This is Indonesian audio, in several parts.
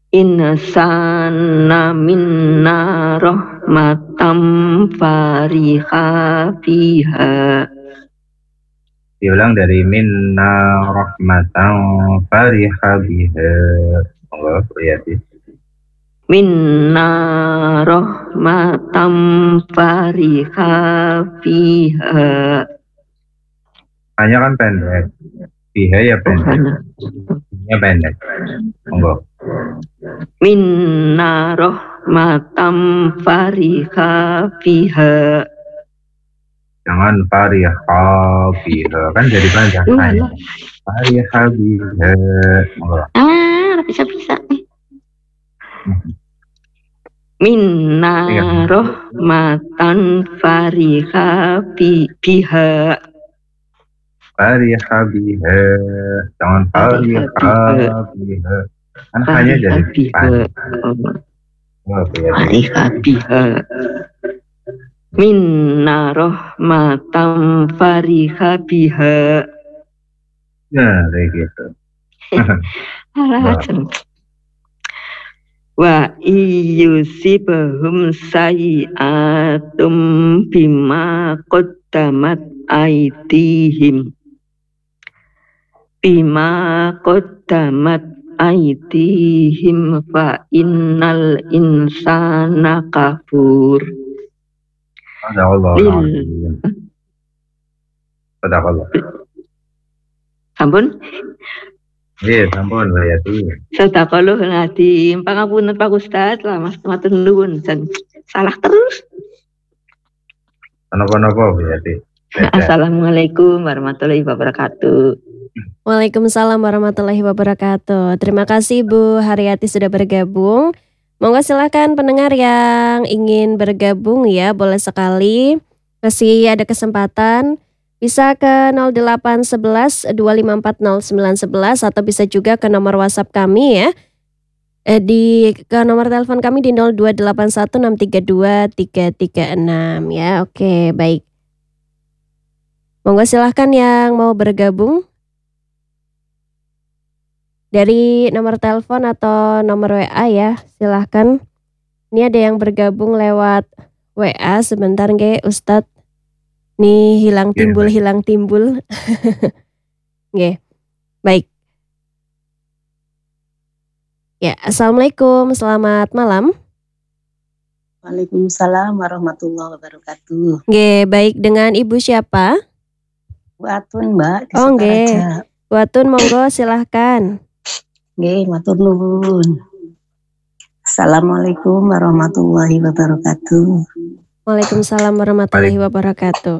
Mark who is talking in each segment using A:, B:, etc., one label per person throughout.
A: insana minna rahmatam fariha fiha.
B: Diulang dari minna rahmatan fariha biha. Allah berarti
A: Minna rahmatam fariha fiha.
B: hanya kan pendek, biha ya pendek, ya pendek. Monggo.
A: Minna rahmatam fariha fiha.
B: Jangan fariha biha, kan jadi panjang. Fariha biha. Monggo.
A: Bisa-bisa nih. Minna rahmatan fariha biha.
B: Fariha biha. Jangan fariha biha. Kan hanya jadi panjang.
A: Fariha biha. Minna rahmatan fariha biha.
B: Nah, kayak gitu.
A: Wa iyusibahum sayi'atum bima qaddamat aydihim. Bima qaddamat aydihim fa innal insana kafur.
B: Sadaqallah.
A: Sampun?
B: Iya, sampun Bayati.
A: Sadaqallah Nadim. Pangapunten Pak Ustaz, matur nuwun. Salah terus.
B: Napa-napa Bayati.
A: Assalamualaikum warahmatullahi wabarakatuh.
C: Waalaikumsalam warahmatullahi wabarakatuh. Terima kasih Bu Haryati sudah bergabung. Monggo silakan pendengar yang ingin bergabung ya, boleh sekali. Masih ada kesempatan. Bisa ke 0811 2540911 atau bisa juga ke nomor WhatsApp kami ya. Ke nomor telepon kami di 02816323336 ya. Oke, baik. Monggo silahkan yang mau bergabung dari nomor telepon atau nomor WA ya, silahkan. Ini ada yang bergabung lewat WA sebentar nge Ustadz. Nih hilang timbul. Nge, baik. Ya, assalamualaikum, selamat malam.
D: Waalaikumsalam warahmatullahi wabarakatuh.
C: Nge, baik, dengan Ibu siapa?
D: Bu Atun, Mbak.
C: Oh, nge. Bu Atun, monggo silahkan.
D: Nge, matur nuwun. Assalamualaikum warahmatullahi wabarakatuh.
C: Waalaikumsalam warahmatullahi wabarakatuh.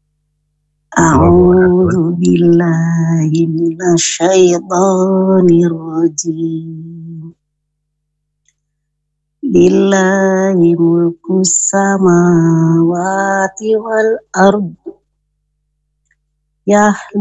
D: A'udzu billahi minasyaitonir rajim. Lillahi mulkus samawati wal ardh.